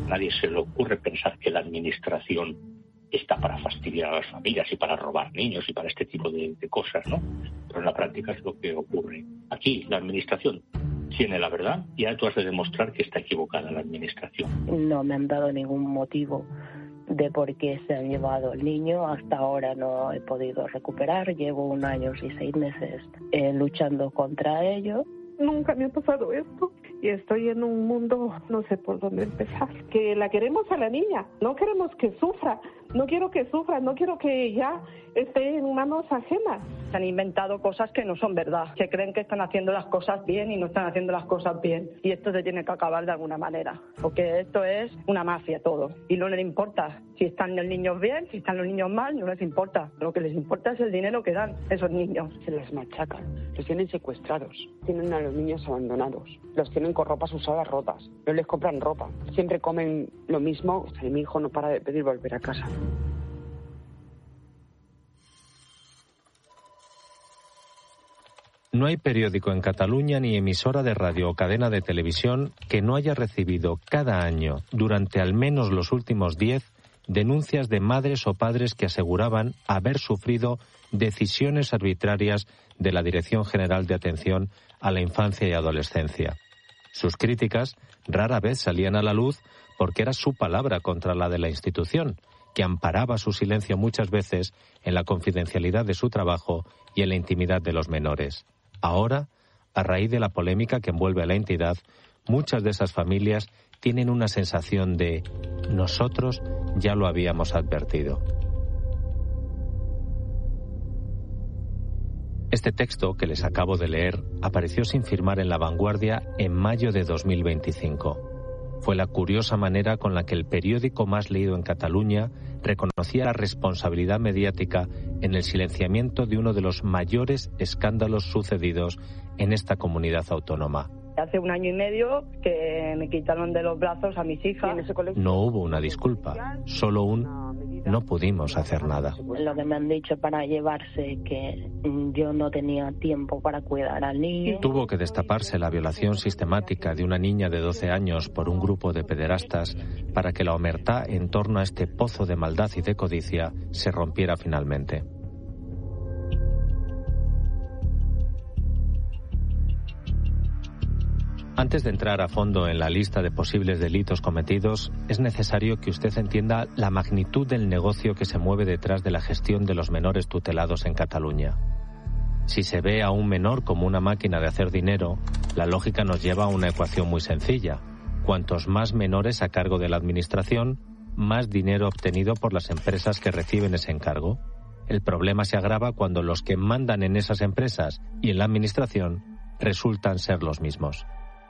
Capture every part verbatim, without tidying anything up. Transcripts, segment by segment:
A nadie se le ocurre pensar que la administración está para fastidiar a las familias y para robar niños y para este tipo de, de cosas, ¿no? Pero en la práctica es lo que ocurre. Aquí la administración tiene la verdad y ahora tú has de demostrar que está equivocada la administración. No me han dado ningún motivo de por qué se han llevado el niño. Hasta ahora no he podido recuperar. Llevo un año y seis meses eh, luchando contra ello. Nunca me ha pasado esto y estoy en un mundo, no sé por dónde empezar. Que la queremos a la niña, no queremos que sufra, no quiero que sufra, no quiero que ya esté en manos ajenas. Se han inventado cosas que no son verdad, que creen que están haciendo las cosas bien y no están haciendo las cosas bien. Y esto se tiene que acabar de alguna manera, porque esto es una mafia todo. Y no les importa si están los niños bien, si están los niños mal, no les importa. Lo que les importa es el dinero que dan esos niños. Se les machacan, los tienen secuestrados, tienen a los niños abandonados, los tienen con ropas usadas rotas, no les compran ropa, siempre comen lo mismo. O sea, mi hijo no para de pedir volver a casa. No hay periódico en Cataluña ni emisora de radio o cadena de televisión que no haya recibido cada año, durante al menos los últimos diez, denuncias de madres o padres que aseguraban haber sufrido decisiones arbitrarias de la Dirección General de Atención a la Infancia y Adolescencia. Sus críticas rara vez salían a la luz porque era su palabra contra la de la institución, que amparaba su silencio muchas veces en la confidencialidad de su trabajo y en la intimidad de los menores. Ahora, a raíz de la polémica que envuelve a la entidad, muchas de esas familias tienen una sensación de nosotros ya lo habíamos advertido. Este texto que les acabo de leer apareció sin firmar en La Vanguardia en mayo de dos mil veinticinco. Fue la curiosa manera con la que el periódico más leído en Cataluña reconocía la responsabilidad mediática en el silenciamiento de uno de los mayores escándalos sucedidos en esta comunidad autónoma. Hace un año y medio que me quitaron de los brazos a mis hijas. No hubo una disculpa, solo un no pudimos hacer nada. Lo que me han dicho para llevarse, que yo no tenía tiempo para cuidar al niño. Tuvo que destaparse la violación sistemática de una niña de doce años por un grupo de pederastas para que la omertá en torno a este pozo de maldad y de codicia se rompiera finalmente. Antes de entrar a fondo en la lista de posibles delitos cometidos, es necesario que usted entienda la magnitud del negocio que se mueve detrás de la gestión de los menores tutelados en Cataluña. Si se ve a un menor como una máquina de hacer dinero, la lógica nos lleva a una ecuación muy sencilla. Cuantos más menores a cargo de la administración, más dinero obtenido por las empresas que reciben ese encargo. El problema se agrava cuando los que mandan en esas empresas y en la administración resultan ser los mismos.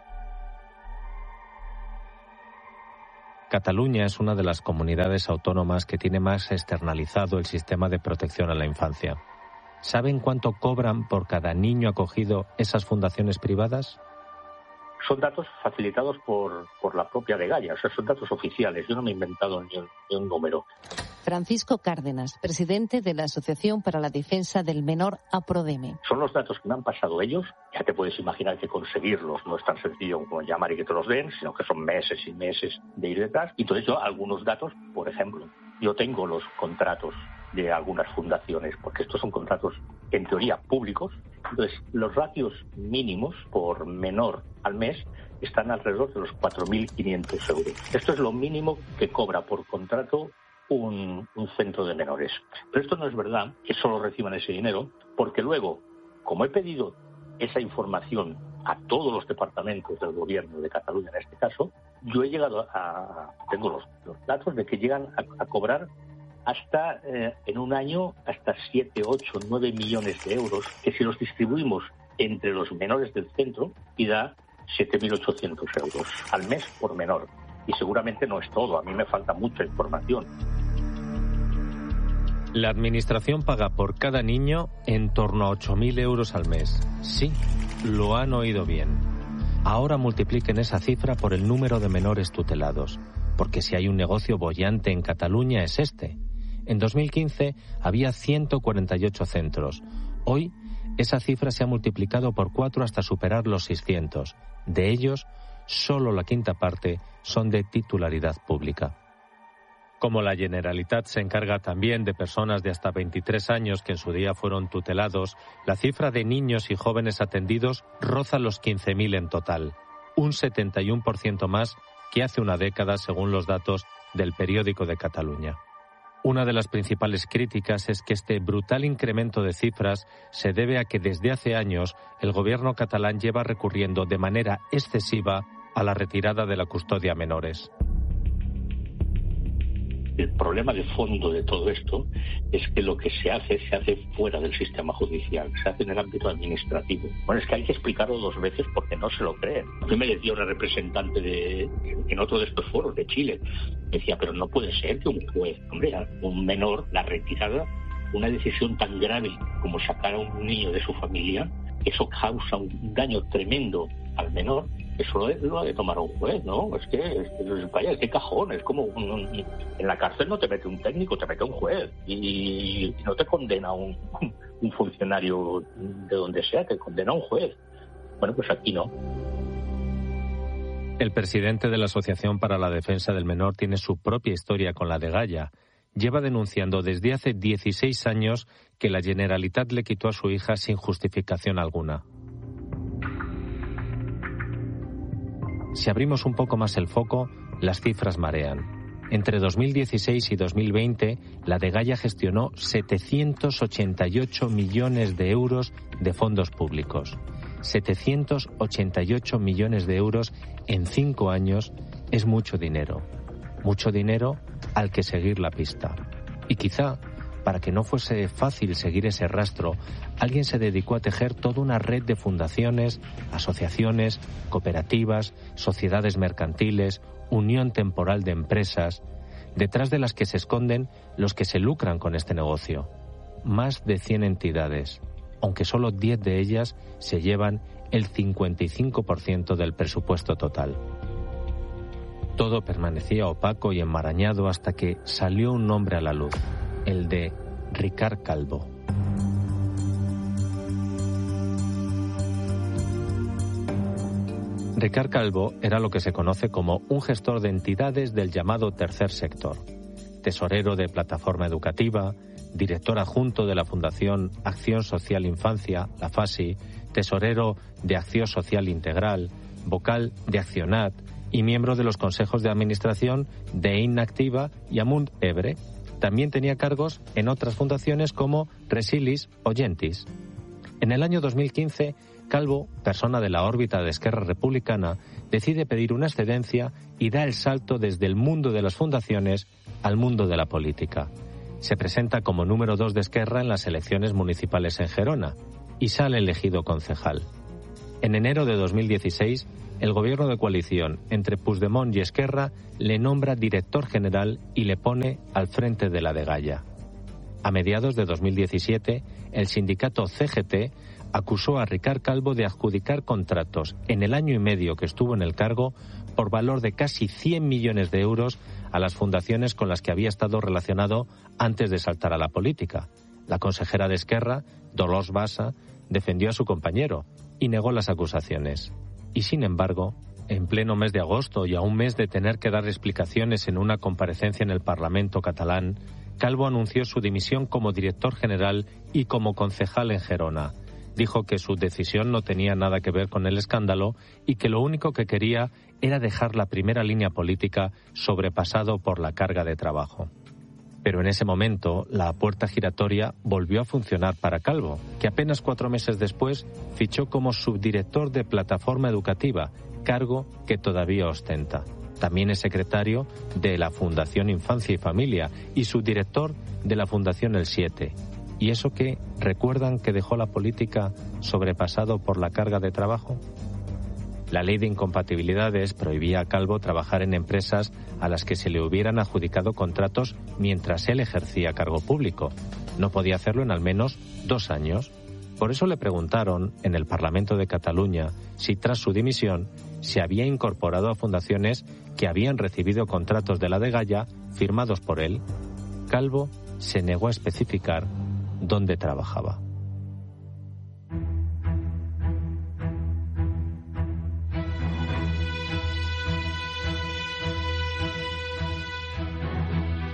Cataluña es una de las comunidades autónomas que tiene más externalizado el sistema de protección a la infancia. ¿Saben cuánto cobran por cada niño acogido esas fundaciones privadas? Son datos facilitados por, por la propia Dgaia, o sea, son datos oficiales. Yo no me he inventado ni un, ni un número. Francisco Cárdenas, presidente de la Asociación para la Defensa del Menor, APRODEME. Son los datos que me han pasado ellos. Ya te puedes imaginar que conseguirlos no es tan sencillo como llamar y que te los den, sino que son meses y meses de ir detrás. Y entonces yo, algunos datos, por ejemplo, yo tengo los contratos de algunas fundaciones, porque estos son contratos, en teoría, públicos. Entonces, los ratios mínimos por menor al mes están alrededor de los cuatro mil quinientos euros. Esto es lo mínimo que cobra por contrato un, un centro de menores. Pero esto no es verdad que solo reciban ese dinero, porque luego, como he pedido esa información a todos los departamentos del gobierno de Cataluña en este caso, yo he llegado a... tengo los, los datos de que llegan a, a cobrar hasta, eh, en un año, hasta siete, ocho, nueve millones de euros, que si los distribuimos entre los menores del centro, y da siete mil ochocientos euros al mes por menor. Y seguramente no es todo, a mí me falta mucha información. La administración paga por cada niño en torno a ocho mil euros al mes. Sí, lo han oído bien. Ahora multipliquen esa cifra por el número de menores tutelados, porque si hay un negocio boyante en Cataluña es este. En dos mil quince había ciento cuarenta y ocho centros. Hoy esa cifra se ha multiplicado por cuatro hasta superar los seiscientos. De ellos, solo la quinta parte son de titularidad pública. Como la Generalitat se encarga también de personas de hasta veintitrés años que en su día fueron tutelados, la cifra de niños y jóvenes atendidos roza los quince mil en total, un setenta y uno por ciento más que hace una década según los datos del Periódico de Cataluña. Una de las principales críticas es que este brutal incremento de cifras se debe a que desde hace años el gobierno catalán lleva recurriendo de manera excesiva a la retirada de la custodia a menores. El problema de fondo de todo esto es que lo que se hace, se hace fuera del sistema judicial, se hace en el ámbito administrativo. Bueno, es que hay que explicarlo dos veces porque no se lo creen. A mí me decía una representante de, en otro de estos foros de Chile, me decía, pero no puede ser que un juez, hombre, a un menor, la retirada, una decisión tan grave como sacar a un niño de su familia, eso causa un daño tremendo al menor. Eso lo, lo ha de tomar un juez, ¿no? Es que, es que vaya, qué cajón, es como un, un, en la cárcel no te mete un técnico, te mete un juez y, y no te condena un, un funcionario de donde sea, te condena un juez. Bueno, pues aquí no. El presidente de la Asociación para la Defensa del Menor tiene su propia historia con la degalla. Lleva denunciando desde hace dieciséis años que la Generalitat le quitó a su hija sin justificación alguna. Si abrimos un poco más el foco, las cifras marean. Entre dos mil dieciséis y dos mil veinte, la degalla gestionó setecientos ochenta y ocho millones de euros de fondos públicos. setecientos ochenta y ocho millones de euros en cinco años es mucho dinero. Mucho dinero al que seguir la pista. Y quizá, para que no fuese fácil seguir ese rastro, alguien se dedicó a tejer toda una red de fundaciones, asociaciones, cooperativas, sociedades mercantiles, unión temporal de empresas, detrás de las que se esconden los que se lucran con este negocio. Más de cien entidades, aunque solo diez de ellas se llevan el cincuenta y cinco por ciento del presupuesto total. Todo permanecía opaco y enmarañado hasta que salió un nombre a la luz, el de Ricard Calvo. Ricard Calvo era lo que se conoce como un gestor de entidades del llamado tercer sector, tesorero de Plataforma Educativa, director adjunto de la Fundación Acción Social Infancia, la FASI, tesorero de Acción Social Integral, vocal de Accionat y miembro de los consejos de administración de Inactiva y Amunt Ebre. También tenía cargos en otras fundaciones como Resilis o Gentis. En el año dos mil quince, Calvo, persona de la órbita de Esquerra Republicana, decide pedir una excedencia y da el salto desde el mundo de las fundaciones al mundo de la política. Se presenta como número dos de Esquerra en las elecciones municipales en Gerona y sale elegido concejal. En enero de dos mil dieciséis, el gobierno de coalición entre Puigdemont y Esquerra le nombra director general y le pone al frente de la degalla. A mediados de dos mil diecisiete, el sindicato C G T acusó a Ricard Calvo de adjudicar contratos en el año y medio que estuvo en el cargo por valor de casi cien millones de euros a las fundaciones con las que había estado relacionado antes de saltar a la política. La consejera de Esquerra, Dolors Bassa, defendió a su compañero y negó las acusaciones. Y sin embargo, en pleno mes de agosto y a un mes de tener que dar explicaciones en una comparecencia en el Parlamento catalán, Calvo anunció su dimisión como director general y como concejal en Gerona. Dijo que su decisión no tenía nada que ver con el escándalo y que lo único que quería era dejar la primera línea política sobrepasado por la carga de trabajo. Pero en ese momento, la puerta giratoria volvió a funcionar para Calvo, que apenas cuatro meses después fichó como subdirector de Plataforma Educativa, cargo que todavía ostenta. También es secretario de la Fundación Infancia y Familia y subdirector de la Fundación El Siete. ¿Y eso qué? ¿Recuerdan que dejó la política sobrepasado por la carga de trabajo? La ley de incompatibilidades prohibía a Calvo trabajar en empresas a las que se le hubieran adjudicado contratos mientras él ejercía cargo público. No podía hacerlo en al menos dos años. Por eso le preguntaron en el Parlamento de Cataluña si tras su dimisión se había incorporado a fundaciones que habían recibido contratos de la degalla firmados por él. Calvo se negó a especificar dónde trabajaba.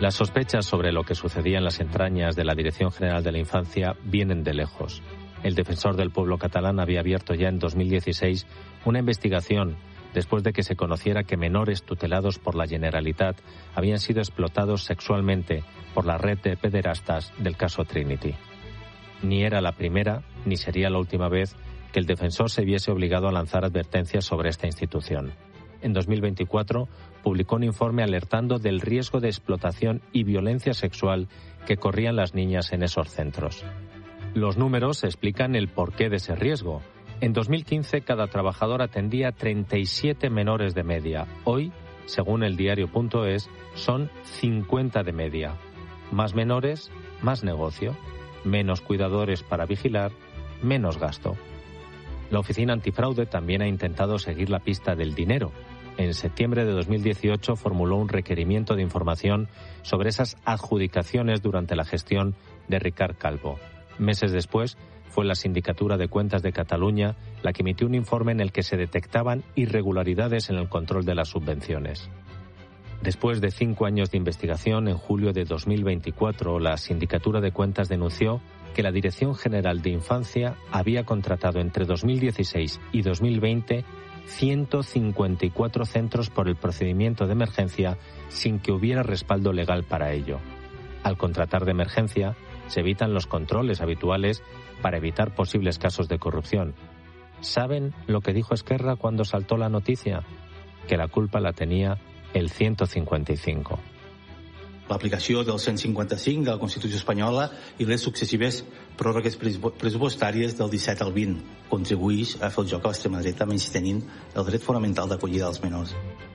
Las sospechas sobre lo que sucedía en las entrañas de la Dirección General de la Infancia vienen de lejos. El defensor del pueblo catalán había abierto ya en dos mil dieciséis una investigación después de que se conociera que menores tutelados por la Generalitat habían sido explotados sexualmente por la red de pederastas del caso Trinity. Ni era la primera ni sería la última vez que el defensor se viese obligado a lanzar advertencias sobre esta institución. En dos mil veinticuatro publicó un informe alertando del riesgo de explotación y violencia sexual que corrían las niñas en esos centros. Los números explican el porqué de ese riesgo. En dos mil quince cada trabajador atendía a treinta y siete menores de media. Hoy, según el diario.es, son cincuenta de media. Más menores, más negocio. Menos cuidadores para vigilar, menos gasto. La Oficina Antifraude también ha intentado seguir la pista del dinero. En septiembre de dos mil dieciocho formuló un requerimiento de información sobre esas adjudicaciones durante la gestión de Ricard Calvo. Meses después, fue la Sindicatura de Cuentas de Cataluña la que emitió un informe en el que se detectaban irregularidades en el control de las subvenciones. Después de cinco años de investigación, en julio de dos mil veinticuatro, la Sindicatura de Cuentas denunció que la Dirección General de Infancia había contratado entre dos mil dieciséis y dos mil veinte ciento cincuenta y cuatro centros por el procedimiento de emergencia sin que hubiera respaldo legal para ello. Al contratar de emergencia, se evitan los controles habituales para evitar posibles casos de corrupción. ¿Saben lo que dijo Esquerra cuando saltó la noticia? Que la culpa la tenía el ciento cincuenta y cinco. L'aplicació del cent cinquanta-cinc de la Constitució espanyola i les successives pròrrogues pressupostàries del disset al vint contribueix a fer el joc a l'extrema dreta menystenint el dret fonamental d'acollida dels menors.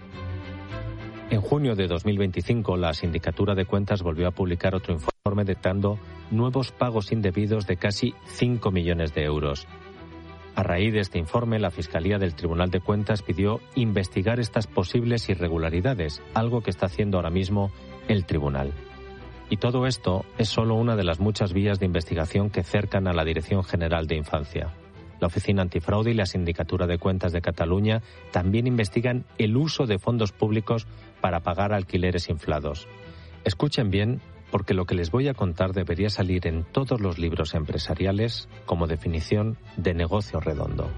En junio de dos mil veinticinco, la Sindicatura de Cuentas volvió a publicar otro informe detectando nuevos pagos indebidos de casi cinco millones de euros. A raíz de este informe, la Fiscalía del Tribunal de Cuentas pidió investigar estas posibles irregularidades, algo que está haciendo ahora mismo el Tribunal. Y todo esto es solo una de las muchas vías de investigación que cercan a la Dirección General de Infancia. La Oficina Antifraude y la Sindicatura de Cuentas de Cataluña también investigan el uso de fondos públicos para pagar alquileres inflados. Escuchen bien, porque lo que les voy a contar debería salir en todos los libros empresariales como definición de negocio redondo.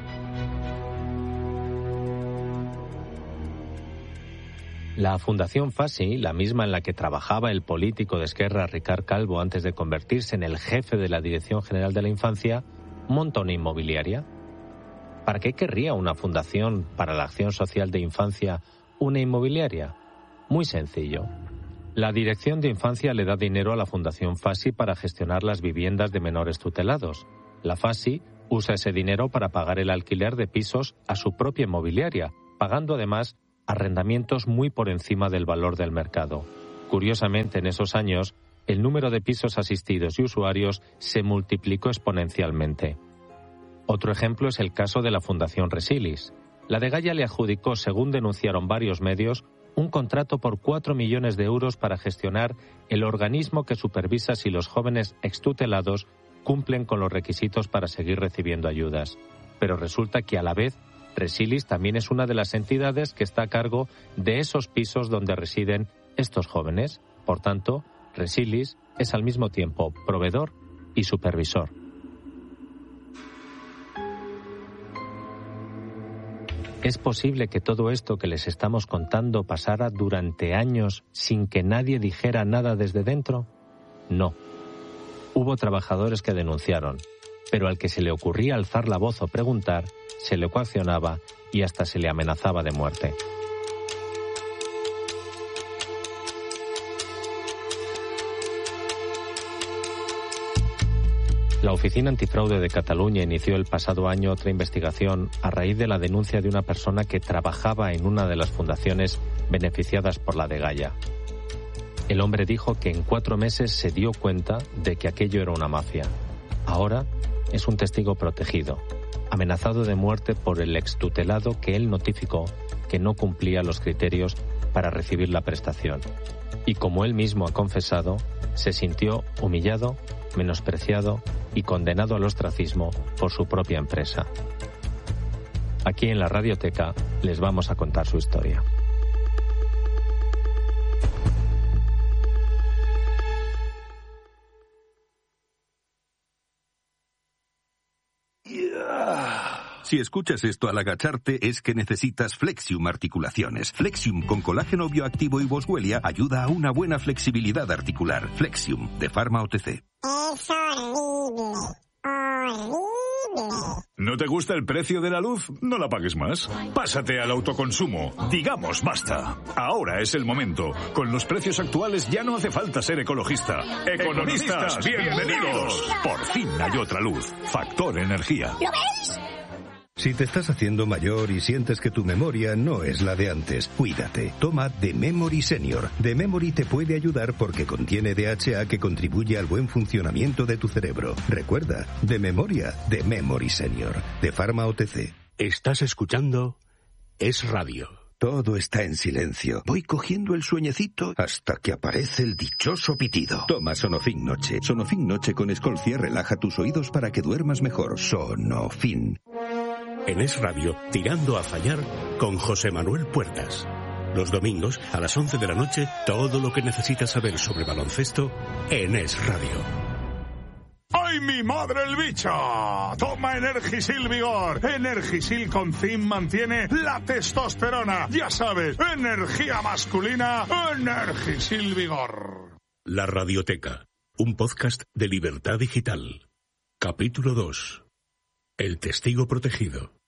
La Fundación Fassi, la misma en la que trabajaba el político de Esquerra Ricard Calvo antes de convertirse en el jefe de la Dirección General de la Infancia, monta una inmobiliaria. ¿Para qué querría una fundación para la acción social de infancia una inmobiliaria? Muy sencillo. La Dirección de Infancia le da dinero a la Fundación Fassi para gestionar las viviendas de menores tutelados. La Fassi usa ese dinero para pagar el alquiler de pisos a su propia inmobiliaria, pagando además arrendamientos muy por encima del valor del mercado. Curiosamente, en esos años, el número de pisos asistidos y usuarios se multiplicó exponencialmente. Otro ejemplo es el caso de la Fundación Resilis. La Dgaia le adjudicó, según denunciaron varios medios, un contrato por cuatro millones de euros para gestionar el organismo que supervisa si los jóvenes extutelados cumplen con los requisitos para seguir recibiendo ayudas. Pero resulta que a la vez, Resilis también es una de las entidades que está a cargo de esos pisos donde residen estos jóvenes. Por tanto, Resilis es al mismo tiempo proveedor y supervisor. ¿Es posible que todo esto que les estamos contando pasara durante años sin que nadie dijera nada desde dentro? No. Hubo trabajadores que denunciaron, pero al que se le ocurría alzar la voz o preguntar, se le coaccionaba y hasta se le amenazaba de muerte. La Oficina Antifraude de Cataluña inició el pasado año otra investigación a raíz de la denuncia de una persona que trabajaba en una de las fundaciones beneficiadas por la Dgaia. El hombre dijo que en cuatro meses se dio cuenta de que aquello era una mafia. Ahora es un testigo protegido, amenazado de muerte por el extutelado que él notificó que no cumplía los criterios para recibir la prestación. Y como él mismo ha confesado, se sintió humillado, menospreciado y condenado al ostracismo por su propia empresa. Aquí en la Radioteca les vamos a contar su historia. Si escuchas esto al agacharte es que necesitas Flexium Articulaciones. Flexium con colágeno bioactivo y boswellia ayuda a una buena flexibilidad articular. Flexium, de Pharma O T C. Es horrible. Horrible. ¿No te gusta el precio de la luz? No la pagues más. Pásate al autoconsumo. Digamos basta. Ahora es el momento. Con los precios actuales ya no hace falta ser ecologista. ¡Economistas, bienvenidos! Por fin hay otra luz. Factor Energía. ¿Lo veis? Si te estás haciendo mayor y sientes que tu memoria no es la de antes, cuídate. Toma The Memory Senior. The Memory te puede ayudar porque contiene D H A que contribuye al buen funcionamiento de tu cerebro. Recuerda, de memoria, The Memory Senior. De Pharma O T C. Estás escuchando Es Radio. Todo está en silencio. Voy cogiendo el sueñecito hasta que aparece el dichoso pitido. Toma Sonofin Noche. Sonofin Noche con Escolcia relaja tus oídos para que duermas mejor. Sonofin. En Es Radio, Tirando a Fallar, con José Manuel Puertas. Los domingos, a las once de la noche, todo lo que necesitas saber sobre baloncesto en Es Radio. ¡Ay, mi madre el bicho! Toma Energisil Vigor. Energisil con zinc mantiene la testosterona. Ya sabes, energía masculina, Energisil Vigor. La Radioteca, un podcast de Libertad Digital. Capítulo dos. El testigo protegido.